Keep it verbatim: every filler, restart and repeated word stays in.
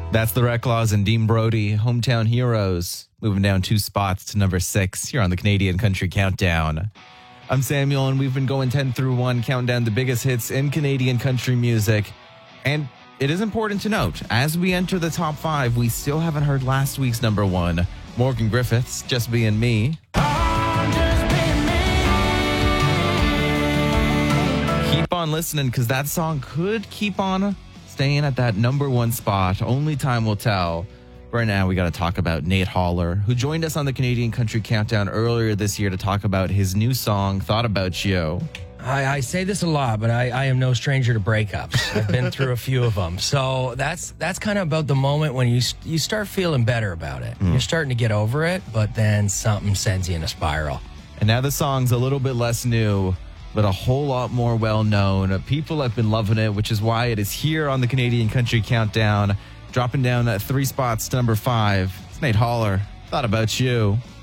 That's the Reclaws and Dean Brody, Hometown Heroes, moving down two spots to number six here on the Canadian Country Countdown. I'm Samuel, and we've been going ten through one, counting down the biggest hits in Canadian country music. And it is important to note, as we enter the top five, we still haven't heard last week's number one, Morgan Griffiths, Just Being Me. Keep on listening, because that song could keep on staying at that number one spot. Only time will tell. Right now, we got to talk about Nate Holler, who joined us on the Canadian Country Countdown earlier this year to talk about his new song, Thought About You. I, I say this a lot, but I, I am no stranger to breakups. I've been through a few of them. So that's that's kind of about the moment when you you start feeling better about it. Mm. You're starting to get over it, but then something sends you in a spiral. And now the song's a little bit less new, but a whole lot more well-known. People have been loving it, which is why it is here on the Canadian Country Countdown, dropping down uh, three spots to number five. It's Nate Holler, Thought About You.